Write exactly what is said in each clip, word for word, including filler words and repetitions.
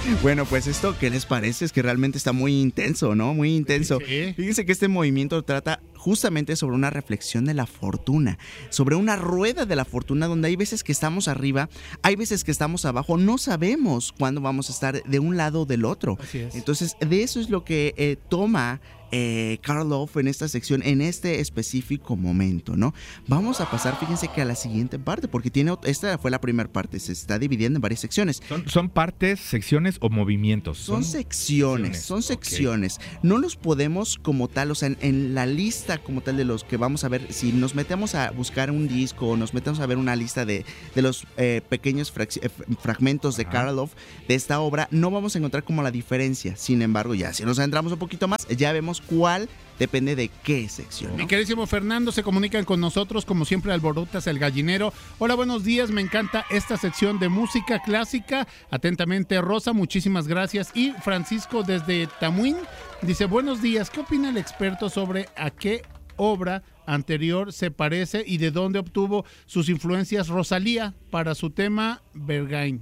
Bueno, pues esto, ¿qué les parece? Es que realmente está muy intenso, ¿no? Muy intenso. Sí. Fíjense que este movimiento trata justamente sobre una reflexión de la fortuna, sobre una rueda de la fortuna donde hay veces que estamos arriba, hay veces que estamos abajo, no sabemos cuándo vamos a estar de un lado o del otro. Así es. Entonces, de eso es lo que eh, toma eh, Karloff en esta sección, en este específico momento, ¿no? Vamos a pasar, fíjense que a la siguiente parte, porque tiene ot- esta fue la primera parte, se está dividiendo en varias secciones. ¿Son, son partes, secciones o movimientos? Son secciones, son ok. secciones. No los podemos como tal, o sea, en, en la lista como tal de los que vamos a ver, si nos metemos a buscar un disco o nos metemos a ver una lista de, de los eh, pequeños frac- eh, fragmentos de Ajá. Karloff de esta obra, no vamos a encontrar como la diferencia. Sin embargo, ya si nos adentramos un poquito más, ya vemos cuál depende de qué sección, ¿no? Mi queridísimo Fernando, se comunican con nosotros, como siempre, Alborotas el Gallinero. Hola, buenos días, me encanta esta sección de música clásica. Atentamente, Rosa, muchísimas gracias. Y Francisco desde Tamuín dice, buenos días, ¿qué opina el experto sobre a qué obra anterior se parece y de dónde obtuvo sus influencias Rosalía para su tema Bergain?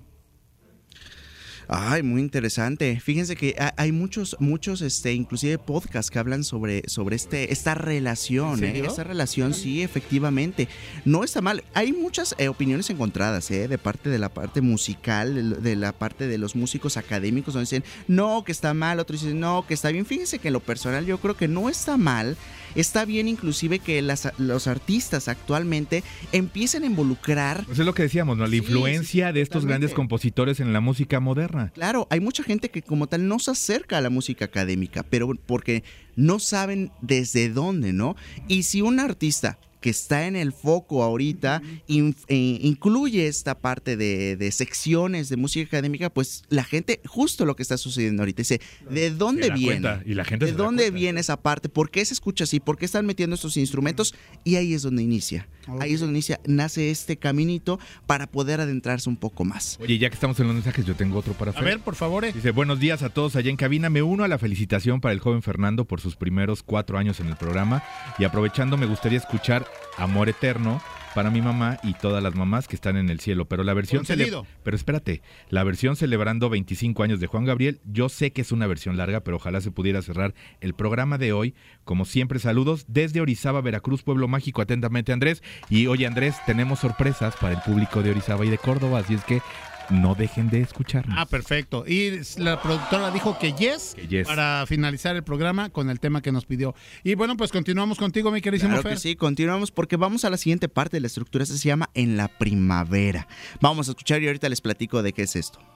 Ay, muy interesante. Fíjense que ha- hay muchos, muchos, este, inclusive podcasts que hablan sobre, sobre este, esta relación, ¿En ¿eh? serio? Esta relación, sí, efectivamente. No está mal. Hay muchas eh, opiniones encontradas, ¿eh? De parte de la parte musical, de, de la parte de los músicos académicos, donde dicen, no, que está mal, otros dicen, no, que está bien. Fíjense que en lo personal yo creo que no está mal. Está bien inclusive que las, los artistas actualmente empiecen a involucrar. Pues es lo que decíamos, ¿no? La Sí, influencia sí, sí, de estos totalmente. grandes compositores en la música moderna. Claro, hay mucha gente que como tal no se acerca a la música académica, pero porque no saben desde dónde, ¿no? Y si un artista que está en el foco ahorita in- eh, incluye esta parte de, de secciones de música académica, pues la gente, justo lo que está sucediendo ahorita, dice, ¿de dónde Se da viene? cuenta, y la gente ¿De se da dónde cuenta. viene esa parte? ¿Por qué se escucha así? ¿Por qué están metiendo estos instrumentos? Y ahí es donde inicia. Ahí es donde inicia, nace este caminito para poder adentrarse un poco más. Oye, ya que estamos en los mensajes, yo tengo otro para A Fer. ver, por favor. eh. Dice, buenos días a todos allá en cabina. Me uno a la felicitación para el joven Fernando por sus primeros cuatro años en el programa. Y aprovechando, me gustaría escuchar Amor Eterno para mi mamá y todas las mamás que están en el cielo. Pero la versión... Concedido. Pero espérate, la versión celebrando veinticinco años de Juan Gabriel, yo sé que es una versión larga, pero ojalá se pudiera cerrar el programa de hoy. Como siempre, saludos desde Orizaba, Veracruz, Pueblo Mágico. Atentamente, Andrés. Y oye, Andrés, tenemos sorpresas para el público de Orizaba y de Córdoba, así es que no dejen de escucharnos. Ah, perfecto. Y la productora dijo que yes, Que yes. para finalizar el programa con el tema que nos pidió. Y bueno, pues continuamos contigo, mi queridísimo Claro Fer. que sí, continuamos porque vamos a la siguiente parte de la estructura, esta se llama En la Primavera. Vamos a escuchar y ahorita les platico de qué es esto.